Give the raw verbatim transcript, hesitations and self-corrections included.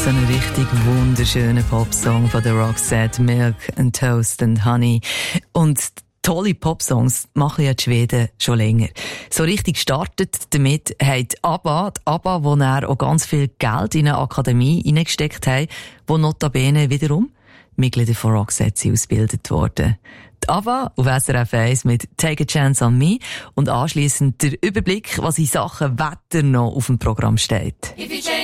So einen richtig wunderschönen Popsong von der Roxette, Milk and Toast and Honey. Und tolle Popsongs machen ja die Schweden schon länger. So richtig gestartet damit hat ABBA, die ABBA, wo er auch ganz viel Geld in eine Akademie hineingesteckt haben, wo notabene wiederum Mitglieder von Roxette sind ausgebildet worden. Die ABBA auf S R F eins mit Take a Chance on Me und anschliessend der Überblick, was in Sachen Wetter noch auf dem Programm steht.